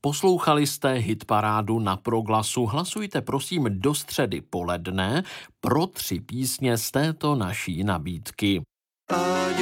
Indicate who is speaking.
Speaker 1: Poslouchali jste hitparádu na Proglasu. Hlasujte prosím do středy poledne pro 3 písně z této naší nabídky.